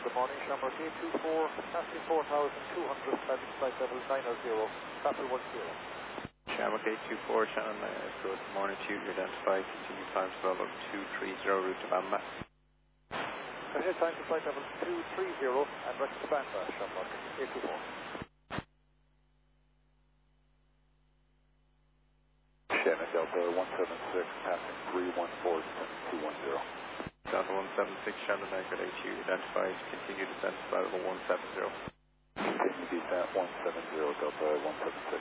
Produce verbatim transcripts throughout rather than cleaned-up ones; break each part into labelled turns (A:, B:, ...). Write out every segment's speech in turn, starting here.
A: good morning. Shamrock eight two four, passing four thousand two hundred, landing flight level nine zero, Apple one zero.
B: Shamrock eight two four, Shannon, uh, good morning to you. You're identified, continue time to level two three zero, route to Bamba.
A: Ahead time to flight level two three zero, and direct to Bamba, Shamrock eight two four.
C: Shannon Delta one seven six, passing three one four two one zero.
B: Delta one seven six, Shannon, uh, good day to you. Identified, continue descent to flight level one seven zero.
C: Continue descent one seven zero, Delta one seven six.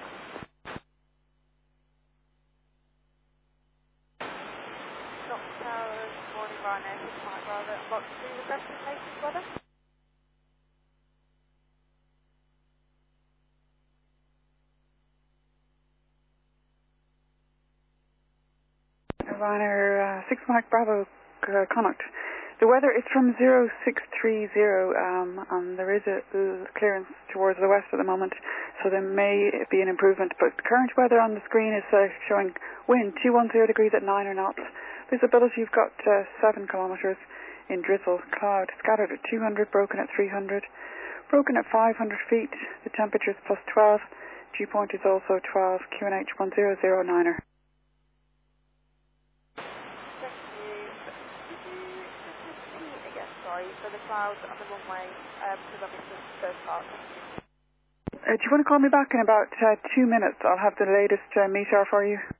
D: Towers, morning Ryanair, six Mike Bravo, box two, requesting latest weather.
E: Ryanair, uh, six Mike Bravo, uh, Connacht. The weather is from zero six three zero, um, and there is a uh, clearance towards the west at the moment, so there may be an improvement, but current weather on the screen is uh, showing wind two one zero degrees at nine knots. Visibility, you've got uh, seven kilometres in drizzle, cloud, scattered at two hundred, broken at three hundred, broken at five hundred feet, the temperature is plus twelve, dew point is also twelve, Q N H one zero zero niner.
D: Thank you. Did you just repeat again, sorry, for the clouds on the runway, um, because obviously the first part, thank you.
E: Uh, do you want to call me back in about uh, two minutes? I'll have the latest uh, meteor for you.